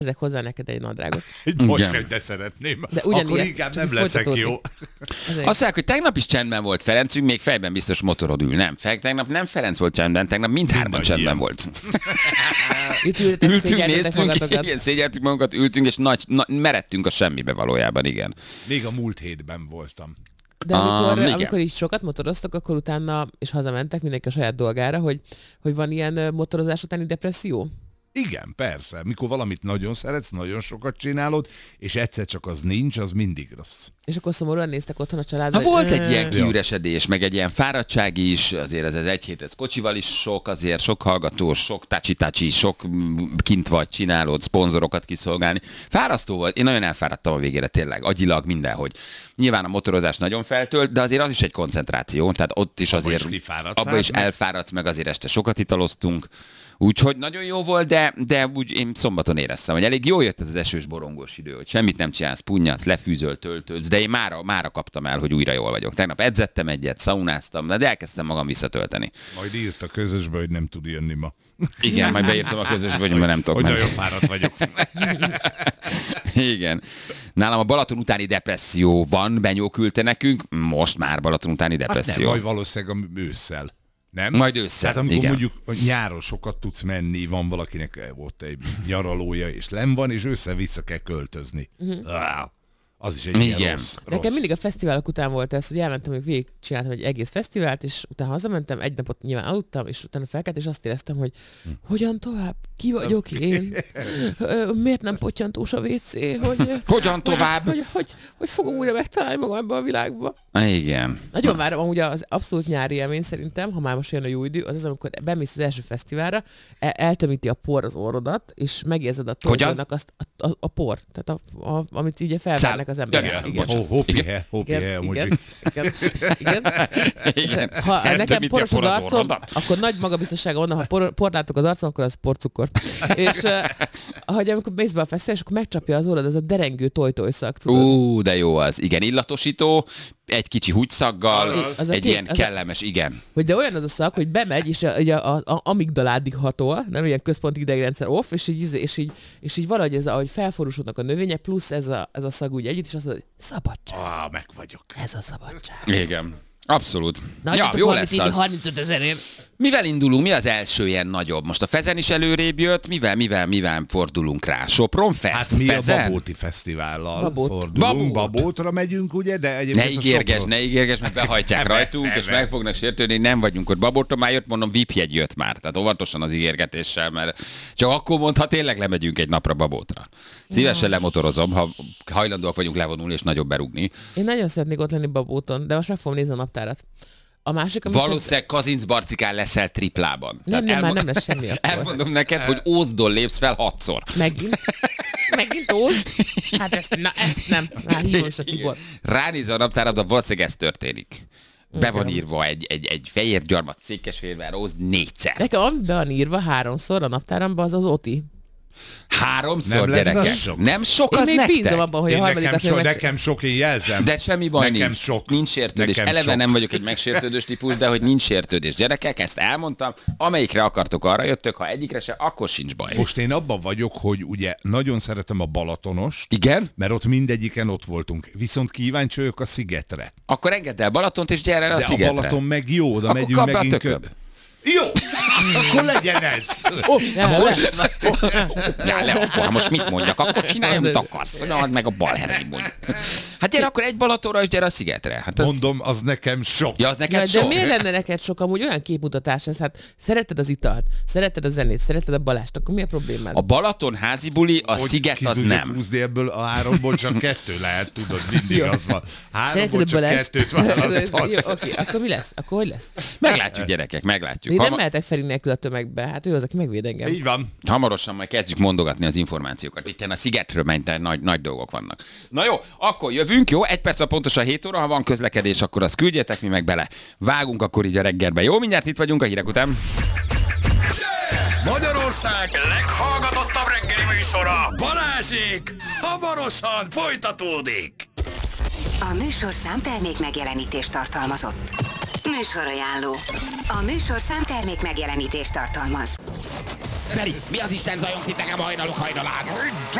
ezek hozzá neked egy nadrágot. Most de szeretném. De akkor inkább nem leszek jó. Azt mondják, hogy tegnap is csendben volt Ferencünk, még fejben biztos motorod ül. Nem, tegnap nem Ferenc volt csendben, tegnap mindhárman csendben volt. Ültünk, néztünk, igen, szégyeltük magunkat, ültünk, és meredtünk a semmibe valójában, igen. Még a múlt hétben voltam. De amikor így sokat motoroztak, akkor utána, és hazamentek mindenki a saját dolgára, hogy van ilyen motorozás utáni depresszió? Igen, persze. Mikor valamit nagyon szeretsz, nagyon sokat csinálod, és egyszer csak az nincs, az mindig rossz. És akkor szomorúan néztek otthon a családban. Volt egy ilyen kiüresedés, meg egy ilyen fáradtság is, azért ez egy hét, ez kocsival is sok, azért sok hallgatós, sok tacsi, sok kint vagy csinálod, szponzorokat kiszolgálni. Fárasztó volt, én nagyon elfáradtam a végére tényleg, agyilag mindenhogy. Nyilván a motorozás nagyon feltölt, de azért az is egy koncentráció, tehát ott is azért, abba is elfáradsz, meg azért este sokat italoztunk. Úgyhogy nagyon jó volt, de úgy én szombaton éreztem, hogy elég jó jött ez az esős borongós idő, hogy semmit nem csinálsz, punyadsz, lefűzöl, töltődsz, de én mára kaptam el, hogy újra jól vagyok. Tegnap edzettem egyet, szaunáztam, de elkezdtem magam visszatölteni. Majd írt a közösbe, hogy nem tud jönni ma. Igen, majd beírtam a közösbe, hogy ma nem tudok menni. Hogy nagyon fáradt vagyok. Igen. Nálam a Balaton utáni depresszió van, Benyó küldte nekünk, most már Balaton utáni depresszió. Hát nem, majd valószínűleg ősszel. Nem? Majd ősszel, tehát amikor igen. mondjuk nyáron sokat tudsz menni, van valakinek ott egy nyaralója, és len van, és össze-vissza kell költözni. Az is egy ilyen rossz. Nekem mindig a fesztiválok után volt ez, hogy elmentem, hogy végigcsináltam egy egész fesztivált, és utána hazamentem, egy napot nyilván aludtam, és utána felkelt, és azt éreztem, hogy hogyan tovább? Ki vagyok én? Miért nem pottyantós a WC? Hogyan tovább? Hogy fogom újra megtalálni magam ebbe a világba? Igen. Nagyon várom, amúgy az abszolút nyári élmény szerintem, ha már most jön a jó idő, az, amikor bemész az első fesztiválra, eltömíti a por az orrodat, és megérzed a torkodnak azt a por, tehát amit ugye felvárnak az emberek. Hópihe, igen. Ha nekem poros az arcom, akkor nagy magabiztossága onnan, ha port látok az arcom, akkor az porcukor. És amikor mész be a fesztivál, és akkor megcsapja az orrod, ez a derengő tojtojszak. De jó az. Igen, illatosító, egy kicsi húgyszaggal, egy ilyen kellemes, igen. Hogy de olyan az a szag, hogy bemegy, és a amigdaládig hatol, nem ilyen központi idegrendszer off, és így valahogy ez, ahogy felforrósodnak a növények, plusz ez a szag úgy együtt, és azt mondja, hogy szabadság. Meg vagyok. Ez a szabadság. Igen. Abszolút. Ja, jó lesz az. 35 000-ért. Mivel indulunk? Mi az első ilyen nagyobb? Most a Fezen is előrébb jött, mivel fordulunk rá? Sopron Fest? Hát mi Fezen? A Babóti Fesztivállal fordulunk. Babótra megyünk, ugye, de egyébként ne ígérges, mert behajtják rajtunk, és meg fognak sértődni, nem vagyunk ott. Babótra már jött, mondom, VIP-jegy jött már. Tehát óvatosan az ígérgetéssel, mert csak akkor mond, ha tényleg lemegyünk egy napra Babótra. Szívesen lemotorozom, ha hajlandóak vagyunk levonulni és nagyobb berúgni. Én nagyon szeretnék ott lenni Babóton, de most meg fogom nézni a naptárat. A másik, valószínűleg Kazincbarcikán leszel triplában. Nem, már nem lesz semmi akkor. Elmondom neked, hogy Ózdon lépsz fel 6-szor. Megint Ózd? Hát ezt nem. Már hívom is a Tibor. Ránézve a naptáradban valószínűleg ez történik. Be van írva egy fehér gyarmat Székesfehérvár, Ózd 4-szer. Nekem be van írva 3-szor a naptáramba az Oti. 3-szor, gyerekek. Nem sok az nektek? Én bízom abban, hogy a harmadikat nekem sok, én jelzem. De semmi baj nincs. Sok. Nincs sértődés. Eleve nem vagyok egy megsértődős típus, de hogy nincs sértődés. Gyerekek, ezt elmondtam. Amelyikre akartok, arra jöttök. Ha egyikre se, akkor sincs baj. Most én abban vagyok, hogy ugye nagyon szeretem a Balatonost. Igen? Mert ott mindegyiken ott voltunk. Viszont kíváncsi vagyok a szigetre. Akkor engedd el Balatont, és gyere el a szigetre. De a Balaton meg jó, oda megyünk megint. Jó! Akkor legyen ez! Akkor most mit mondjak? Akkor csinálj, amit akarsz. Add meg a balherri mondjuk. Hát gyere akkor egy Balatonra, és gyere a szigetre. Hát mondom, az nekem sok. Ja, az neked sok. De miért lenne neked sok? Amúgy olyan képmutatás ez. Hát szereted az italt, szereted a zenét, szereted a Balást, akkor mi a problémád? A Balaton házi buli, a sziget az nem. Húzni ebből a 3-ból csak 2 lehet, tudod, mindig az van. 3-ból csak 2-t választhatsz. Oké, akkor mi lesz? Akkor hogy lesz? Meglátjuk, gyerekek, meglátjuk. Én nem mehetek Feri nélkül a tömegbe, hát ő az, aki megvéd engem. Így van. Hamarosan majd kezdjük mondogatni az információkat. Itt a szigetről nagy dolgok vannak. Na jó, akkor jövünk, jó? 1 perc a pontosan 7 óra, ha van közlekedés, akkor azt küldjetek, mi meg bele. Vágunk akkor így a reggelbe. Jó, mindjárt itt vagyunk a hírek után. Magyarország leghallgatottabb reggeli műsora, Balázsék, hamarosan folytatódik. A műsorszám termék megjelenítést tartalmazott. Műsorajánló. A műsorszám termék megjelenítést tartalmaz. Feri, mi az Isten zajongsz itt nekem hajnalok hajnalán?